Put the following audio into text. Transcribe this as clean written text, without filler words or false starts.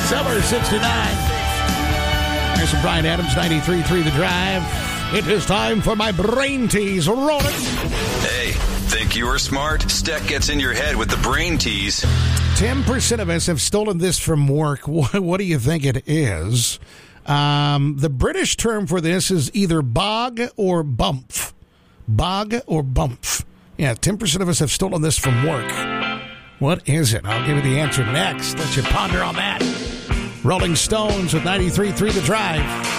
Summer 69. There's some Bryan Adams, 93.3 The Drive. It is time for my brain tease. Roll it. Hey, think you were smart? Steck gets in your head with the brain tease. 10% of us have stolen this from work. What do you think it is? The British term for this is either bog or bump. Bog or bump. Yeah, 10% of us have stolen this from work. What is it? I'll give you the answer next. Let you ponder on that. Rolling Stones with 93.3 The Drive.